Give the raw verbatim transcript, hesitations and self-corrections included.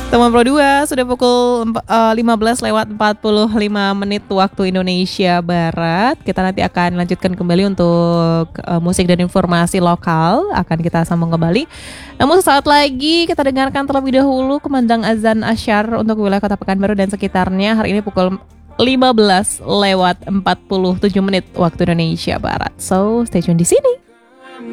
Teman Pro dua sudah pukul uh, lima belas lewat empat puluh lima menit waktu Indonesia Barat. Kita nanti akan lanjutkan kembali untuk uh, musik dan informasi lokal. Akan kita sambung kembali. Namun sesaat lagi kita dengarkan terlebih dahulu kumandang azan asyar untuk wilayah Kota Pekanbaru dan sekitarnya. Hari ini pukul lima belas lewat empat puluh tujuh menit waktu Indonesia Barat. So stay tune di sini.